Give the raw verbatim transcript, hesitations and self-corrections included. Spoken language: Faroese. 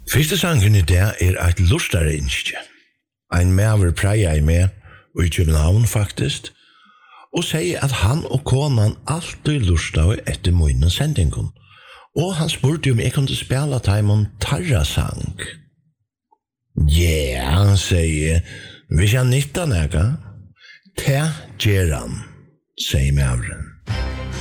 Første sangen i det er et lustare innskje. Ein maver preia i med, og i København faktisk, og sier at han og konan alltid lusta etter munnen sendingen. Og han spurte om jeg kunne spela Taimon Tarra-sang. Ja, han sier, hvis jeg nytta nega, ta gjer han, sier maveren.